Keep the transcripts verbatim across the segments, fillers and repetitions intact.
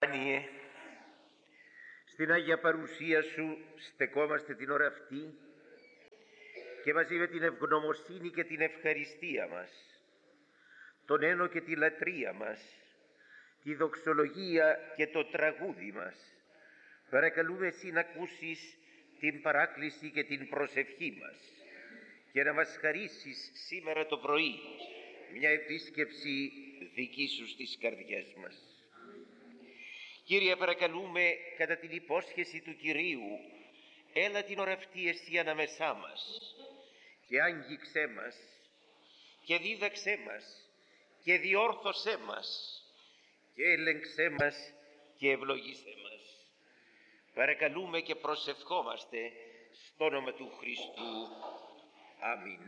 Άνιε, στην Άγια Παρουσία Σου στεκόμαστε την ώρα αυτή και μαζί με την ευγνωμοσύνη και την ευχαριστία μας, τον ένο και τη λατρεία μας, τη δοξολογία και το τραγούδι μας, παρακαλούμε Εσύ να ακούσεις την παράκληση και την προσευχή μας και να μας χαρίσεις σήμερα το πρωί μια επίσκεψη δική Σου στις καρδιές μας. Κύριε, παρακαλούμε κατά την υπόσχεση του Κυρίου, έλα την ώρα αυτή Εσύ ανάμεσά μας και άγγιξέ μας και δίδαξέ μας και διόρθωσέ μας και έλεγξέ μας και ευλογήσέ μας. Παρακαλούμε και προσευχόμαστε στο όνομα του Χριστού. Αμήν.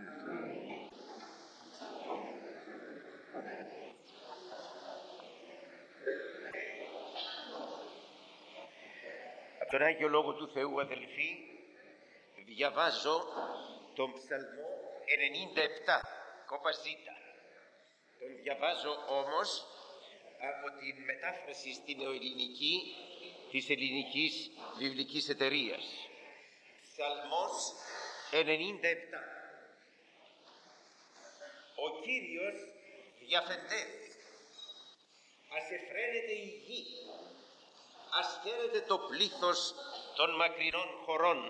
Από τον Άγιο Λόγο του Θεού, αδελφοί, διαβάζω τον Ψαλμό ενενήντα επτά, κόπα ζήτα. Τον διαβάζω όμως από την μετάφραση στην νεοελληνική της Ελληνικής Βιβλικής Εταιρείας. Ψαλμός ενενήντα επτά. Ο Κύριος διαφεντεύει. Ας εφραίνεται η γη, ας χαίρεται το πλήθος των μακρινών χωρών.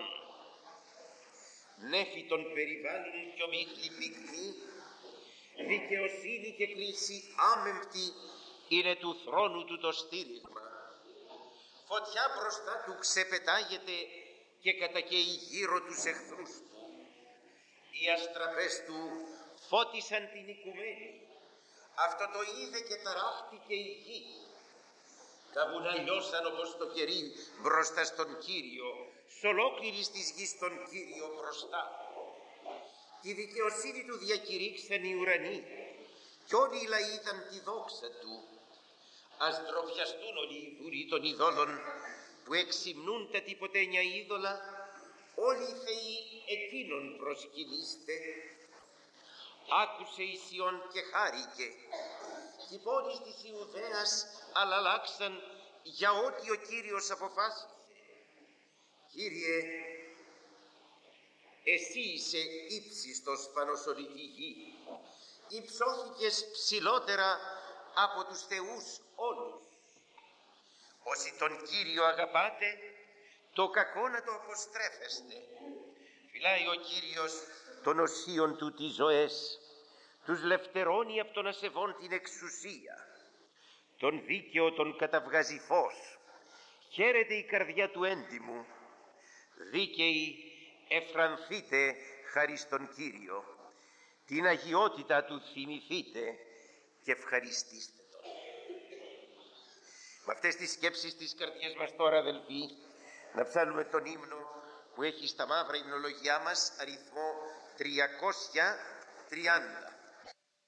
Νέφη των περιβάλλουν κι ομίχλη πυκνή, δικαιοσύνη και κλίση άμεμπτη είναι του θρόνου του το στήριγμα. Φωτιά μπροστά του ξεπετάγεται και κατακαίει γύρω τους εχθρούς του. Οι αστραπές του φώτισαν την οικουμένη. Αυτό το είδε και ταράχτηκε η γη. Τα βουνά λιώσαν όπως το κερί μπροστά στον Κύριο, σ' ολόκληρης της γης τον Κύριο μπροστά. Τη δικαιοσύνη του διακηρύξαν οι ουρανοί κι όλοι οι λαοί είδαν τη δόξα του. Ας ντροπιαστούν όλοι οι δούλοι των ειδόλων που εξυμνούν τα τυποτένια είδωλα, όλοι οι θεοί εκείνον προσκυνήστε. Άκουσε η Σιών και χάρηκε, κι οι πόλεις της Ιουδαίας αλλάξαν για ό,τι ο Κύριος αποφάσισε. Κύριε, Εσύ είσαι ύψιστος πάνω σ' όλη τη γη, υψώθηκες ψηλότερα από τους θεούς όλους. Όσοι τον Κύριο αγαπάτε, το κακό να το αποστρέφεστε. Φυλάει ο Κύριος των οσίων του τις ζωές, τους λευτερώνει από τον ασεβών την εξουσία. Τον δίκαιο τον καταβγάζει φως, χαίρεται η καρδιά του έντιμου. Δίκαιοι, εφρανθείτε χαρί στον Κύριο, την αγιότητα του θυμηθείτε και ευχαριστήστε τον. Με αυτές τις σκέψεις της καρδιάς μας τώρα, αδελφοί, να ψάλουμε τον ύμνο που έχει στα μαύρα υμνολογιά μας αριθμό τριακόσια τριάντα.